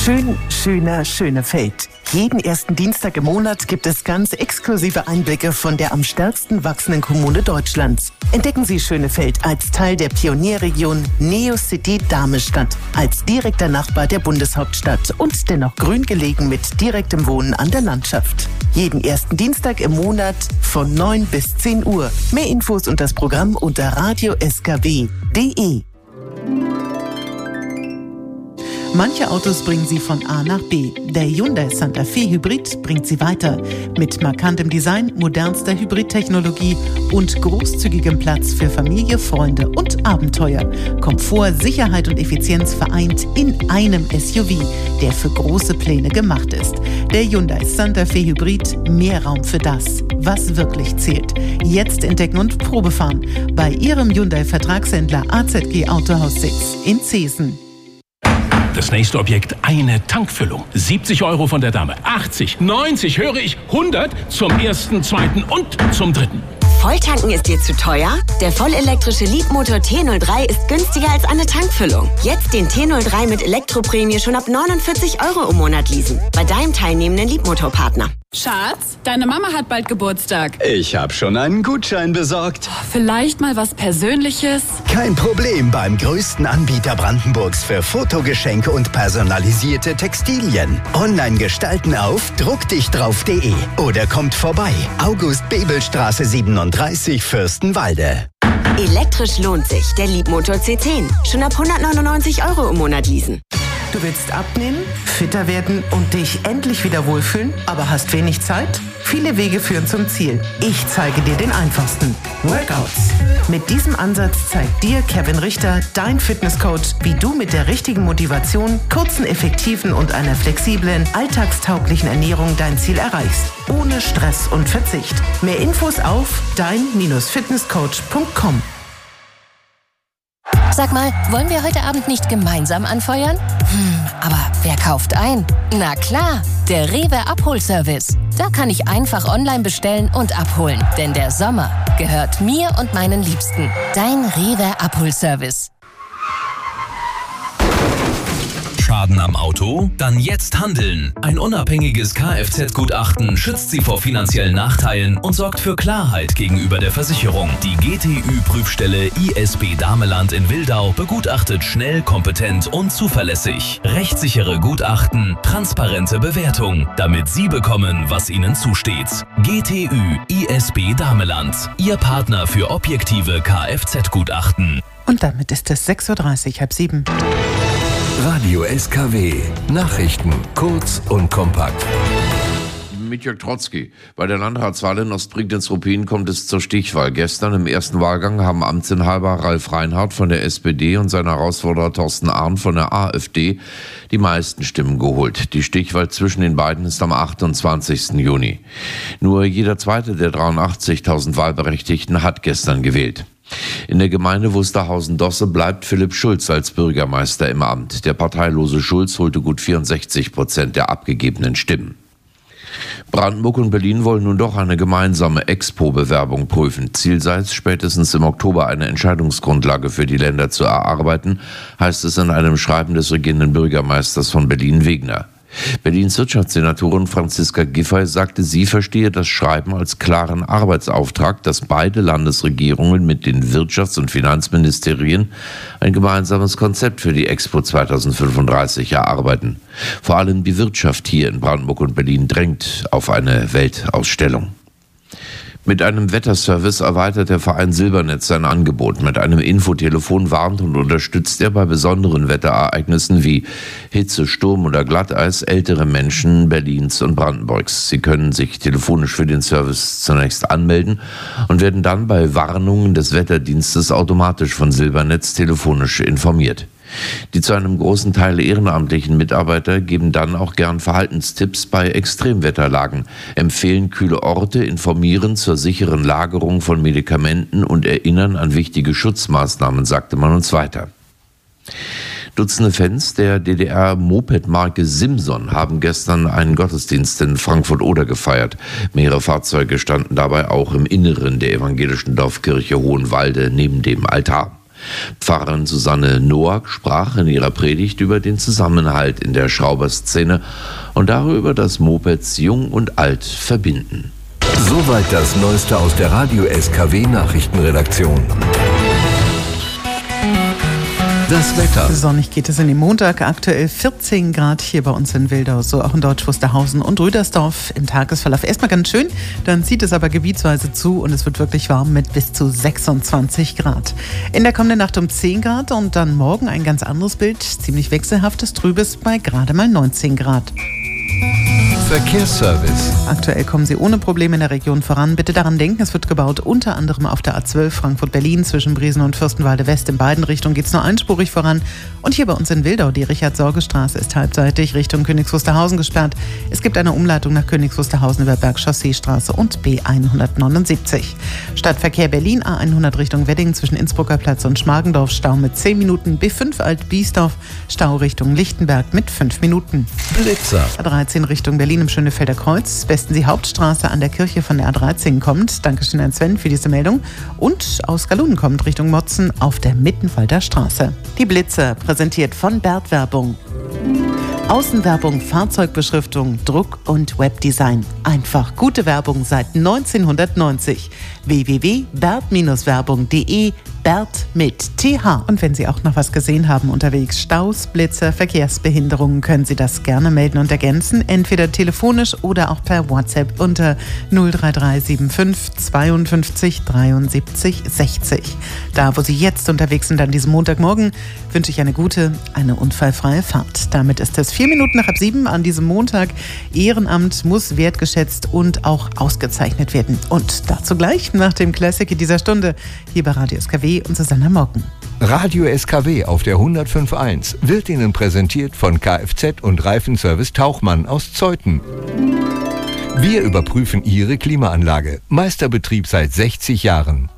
Schön, schöner, Schönefeld. Jeden ersten Dienstag im Monat gibt es ganz exklusive Einblicke von der am stärksten wachsenden Kommune Deutschlands. Entdecken Sie Schönefeld als Teil der Pionierregion Neocity Darmestadt, als direkter Nachbar der Bundeshauptstadt und dennoch grün gelegen mit direktem Wohnen an der Landschaft. Jeden ersten Dienstag im Monat von 9 bis 10 Uhr. Mehr Infos und das Programm unter radioskw.de. Manche Autos bringen Sie von A nach B. Der Hyundai Santa Fe Hybrid bringt Sie weiter. Mit markantem Design, modernster Hybridtechnologie und großzügigem Platz für Familie, Freunde und Abenteuer. Komfort, Sicherheit und Effizienz vereint in einem SUV, der für große Pläne gemacht ist. Der Hyundai Santa Fe Hybrid, mehr Raum für das, was wirklich zählt. Jetzt entdecken und Probefahren bei Ihrem Hyundai-Vertragshändler AZG Autohaus 6 in Zeesen. Das nächste Objekt, eine Tankfüllung. 70 € von der Dame, 80, 90, höre ich, 100 zum ersten, zweiten und zum dritten. Volltanken ist dir zu teuer? Der vollelektrische Leapmotor T03 ist günstiger als eine Tankfüllung. Jetzt den T03 mit Elektroprämie schon ab 49 € im Monat leasen. Bei deinem teilnehmenden Leapmotor-Partner. Schatz, deine Mama hat bald Geburtstag. Ich habe schon einen Gutschein besorgt. Vielleicht mal was Persönliches? Kein Problem beim größten Anbieter Brandenburgs für Fotogeschenke und personalisierte Textilien. Online gestalten auf druckdichdrauf.de oder kommt vorbei. August-Bebel-Straße 37, Fürstenwalde. Elektrisch lohnt sich. Der Leapmotor C10. Schon ab 199 € im Monat leasen. Du willst abnehmen, fitter werden und dich endlich wieder wohlfühlen, aber hast wenig Zeit? Viele Wege führen zum Ziel. Ich zeige dir den einfachsten. Workouts. Mit diesem Ansatz zeigt dir Kevin Richter, dein Fitnesscoach, wie du mit der richtigen Motivation, kurzen, effektiven und einer flexiblen, alltagstauglichen Ernährung dein Ziel erreichst. Ohne Stress und Verzicht. Mehr Infos auf dein-fitnesscoach.com. Sag mal, wollen wir heute Abend nicht gemeinsam anfeuern? Aber wer kauft ein? Na klar, der Rewe Abholservice. Da kann ich einfach online bestellen und abholen. Denn der Sommer gehört mir und meinen Liebsten. Dein Rewe Abholservice. Schaden am Auto? Dann jetzt handeln. Ein unabhängiges Kfz-Gutachten schützt Sie vor finanziellen Nachteilen und sorgt für Klarheit gegenüber der Versicherung. Die GTÜ-Prüfstelle ISB Dameland in Wildau begutachtet schnell, kompetent und zuverlässig. Rechtssichere Gutachten, transparente Bewertung, damit Sie bekommen, was Ihnen zusteht. GTÜ ISB Dameland, Ihr Partner für objektive Kfz-Gutachten. Und damit ist es 6:30 Uhr, 6:30. Radio SKW. Nachrichten kurz und kompakt. Mit Jörg Trotzki. Bei der Landratswahl in Ostprignitz-Ruppin kommt es zur Stichwahl. Gestern im ersten Wahlgang haben Amtsinhaber Ralf Reinhardt von der SPD und sein Herausforderer Thorsten Arndt von der AfD die meisten Stimmen geholt. Die Stichwahl zwischen den beiden ist am 28. Juni. Nur jeder zweite der 83.000 Wahlberechtigten hat gestern gewählt. In der Gemeinde Wusterhausen-Dosse bleibt Philipp Schulz als Bürgermeister im Amt. Der parteilose Schulz holte gut 64% der abgegebenen Stimmen. Brandenburg und Berlin wollen nun doch eine gemeinsame Expo-Bewerbung prüfen. Ziel sei es, spätestens im Oktober eine Entscheidungsgrundlage für die Länder zu erarbeiten, heißt es in einem Schreiben des regierenden Bürgermeisters von Berlin, Wegner. Berlins Wirtschaftssenatorin Franziska Giffey sagte, sie verstehe das Schreiben als klaren Arbeitsauftrag, dass beide Landesregierungen mit den Wirtschafts- und Finanzministerien ein gemeinsames Konzept für die Expo 2035 erarbeiten. Vor allem die Wirtschaft hier in Brandenburg und Berlin drängt auf eine Weltausstellung. Mit einem Wetterservice erweitert der Verein Silbernetz sein Angebot. Mit einem Infotelefon warnt und unterstützt er bei besonderen Wetterereignissen wie Hitze, Sturm oder Glatteis ältere Menschen Berlins und Brandenburgs. Sie können sich telefonisch für den Service zunächst anmelden und werden dann bei Warnungen des Wetterdienstes automatisch von Silbernetz telefonisch informiert. Die zu einem großen Teil ehrenamtlichen Mitarbeiter geben dann auch gern Verhaltenstipps bei Extremwetterlagen, empfehlen kühle Orte, informieren zur sicheren Lagerung von Medikamenten und erinnern an wichtige Schutzmaßnahmen, sagte man uns weiter. Dutzende Fans der DDR-Moped-Marke Simson haben gestern einen Gottesdienst in Frankfurt-Oder gefeiert. Mehrere Fahrzeuge standen dabei auch im Inneren der evangelischen Dorfkirche Hohenwalde neben dem Altar. Pfarrerin Susanne Noack sprach in ihrer Predigt über den Zusammenhalt in der Schrauberszene und darüber, dass Mopeds Jung und Alt verbinden. Soweit das Neueste aus der Radio SKW Nachrichtenredaktion. Das Wetter. Sonnig geht es in den Montag. Aktuell 14 Grad hier bei uns in Wildau, so auch in Deutsch Wusterhausen und Rüdersdorf. Im Tagesverlauf erstmal ganz schön, dann zieht es aber gebietsweise zu und es wird wirklich warm mit bis zu 26 Grad. In der kommenden Nacht um 10 Grad und dann morgen ein ganz anderes Bild. Ziemlich wechselhaftes, trübes bei gerade mal 19 Grad. Verkehrsservice. Aktuell kommen Sie ohne Probleme in der Region voran. Bitte daran denken, es wird gebaut unter anderem auf der A12 Frankfurt-Berlin zwischen Briesen und Fürstenwalde West. In beiden Richtungen geht es nur einspurig voran. Und hier bei uns in Wildau, die Richard-Sorge-Straße ist halbseitig Richtung Königs Wusterhausen gesperrt. Es gibt eine Umleitung nach Königs Wusterhausen über Bergchausseestraße und B179. Stadtverkehr Berlin, A100 Richtung Wedding zwischen Innsbrucker Platz und Schmargendorf, Stau mit 10 Minuten. B5 Alt-Biesdorf, Stau Richtung Lichtenberg mit 5 Minuten. Blitzer. A13 Richtung Berlin im Schönefelder Kreuz. Besten Sie Hauptstraße an der Kirche von der A13 kommt. Dankeschön an Sven für diese Meldung. Und aus Galunen kommt Richtung Motzen auf der Mittenwalder Straße. Die Blitzer, präsentiert von Bert Werbung. Außenwerbung, Fahrzeugbeschriftung, Druck und Webdesign. Einfach gute Werbung seit 1990. www.bert-werbung.de, Bert mit TH. Und wenn Sie auch noch was gesehen haben unterwegs, Staus, Blitzer, Verkehrsbehinderungen, können Sie das gerne melden und ergänzen. Entweder telefonisch oder auch per WhatsApp unter 03375 52 73 60. Da, wo Sie jetzt unterwegs sind an diesem Montagmorgen, wünsche ich eine gute, eine unfallfreie Fahrt. Damit ist es 4 Minuten nach halb 7 an diesem Montag. Ehrenamt muss wertgeschätzt und auch ausgezeichnet werden. Und dazu gleich nach dem Classic dieser Stunde hier bei Radio SKW und Susanna Mocken. Radio SKW auf der 105.1 wird Ihnen präsentiert von Kfz und Reifenservice Tauchmann aus Zeuthen. Wir überprüfen Ihre Klimaanlage. Meisterbetrieb seit 60 Jahren.